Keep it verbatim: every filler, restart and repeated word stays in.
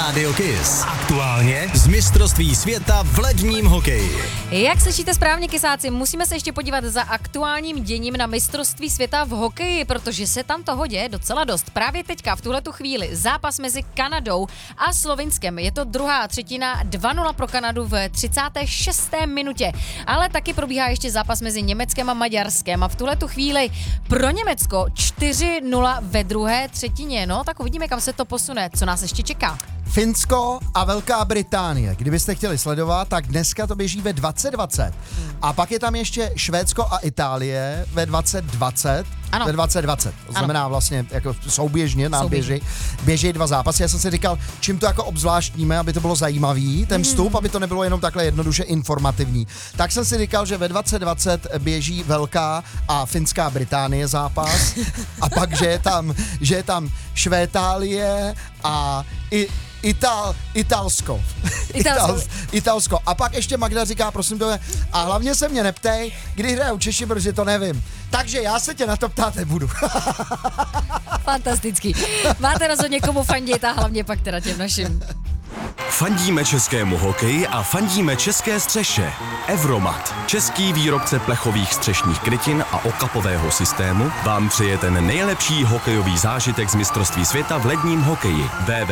Rádio Kiss. Aktuálně z mistrovství světa v ledním hokeji. Jak slyšíte správně, kysáci, musíme se ještě podívat za aktuálním děním na mistrovství světa v hokeji, protože se tam toho děje docela dost. Právě teďka v tuhletu chvíli zápas mezi Kanadou a Slovinskem. Je to druhá třetina, dva nula pro Kanadu v třicáté šesté minutě. Ale taky probíhá ještě zápas mezi Německem a Maďarskem a v tuhletu chvíli pro Německo čtyři nula ve druhé třetině. No, tak uvidíme, kam se to posune, co nás ještě čeká. Finsko a Velká Británie. Kdybyste chtěli sledovat, tak dneska to běží ve dvacet dvacet. A pak je tam ještě Švédsko a Itálie ve dvacet dvacet. Ano. Ve dvacet dvacet. To znamená vlastně jako souběžně nám Souběžně. běží, běží dva zápasy. Já jsem si říkal, čím to jako obzvláštníme, aby to bylo zajímavý, ten vstup, mm. aby to nebylo jenom takhle jednoduše informativní. Tak jsem si říkal, že ve dvacet dvacet běží Velká a Finská Británie zápas. A pak, že je tam, že je tam Švétálie a i Ital, Italsko. Italsko. Ital, Italsko. A pak ještě Magda říká, prosím tebe, a hlavně se mě neptej, kdy hrajou Češi, protože to nevím. Takže já se tě na to ptát nebudu. Fantastický. Máte rozhodně komu fandit a hlavně pak teda těm našim. Fandíme českému hokeji a fandíme české střeše. Evromat, český výrobce plechových střešních krytin a okapového systému, vám přeje ten nejlepší hokejový zážitek z mistrovství světa v ledním hokeji.